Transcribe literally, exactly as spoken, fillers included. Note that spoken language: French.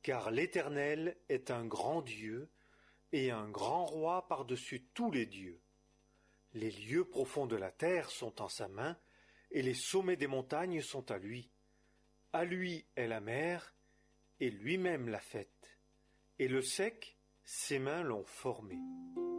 Car l'Éternel est un grand Dieu et un grand roi par-dessus tous les dieux. Les lieux profonds de la terre sont en sa main, et les sommets des montagnes sont à lui. À lui est la mer, et lui-même l'a faite. Et le sec, ses mains l'ont formé.